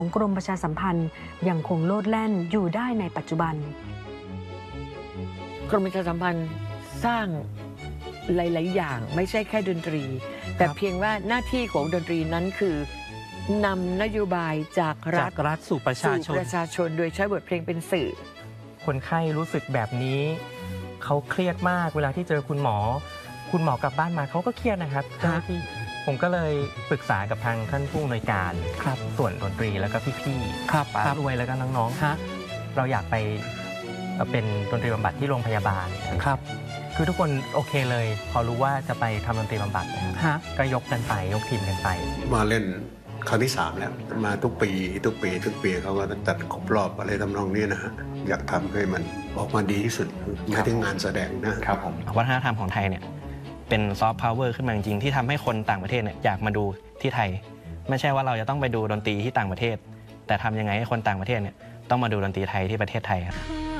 ของกรมประชาสัมพันธ์ยังคงโลดแล่นอยู่ได้ในปัจจุบันกรมประชาสัมพันธ์สร้างหลายๆอย่างไม่ใช่แค่ดนตรีแต่เพียงว่าหน้าที่ของดนตรีนั้นคือนำนโยบายจากรัฐสู่ประชาชนโดยใช้บทเพลงเป็นสื่อคนไข้รู้สึกแบบนี้เขาเครียดมากเวลาที่เจอคุณหมอกลับบ้านมาเขาก็เครียดนะครับเจ้าหน้าที่ผมก็เลยปรึกษากับทางท่านผู้อำนวยการส่วนดนตรีแล้วก็พี่ๆป้ารวยแล้วก็น้องๆเราอยากไปเป็นดนตรีบำบัดที่โรงพยาบาลครับคือทุกคนโอเคเลยพอรู้ว่าจะไปทำดนตรีบำบัดนะครับก็ยกทีมกันไปมาเล่นครั้งที่3แล้วมาทุกปีเขาก็จัดครบรอบอะไรทำนองนี้นะฮะอยากทำให้มันออกมาดีที่สุดไม่ถึงงานแสดงนะครับผมวัฒนธรรมของไทยเนี่ยเป็นซอฟต์พาวเวอร์ขึ้นมาจริงๆที่ทำให้คนต่างประเทศเนี่ยอยากมาดูที่ไทยไม่ใช่ว่าเราจะต้องไปดูดนตรีที่ต่างประเทศแต่ทำยังไงให้คนต่างประเทศเนี่ยต้องมาดูดนตรีไทยที่ประเทศไทยครับ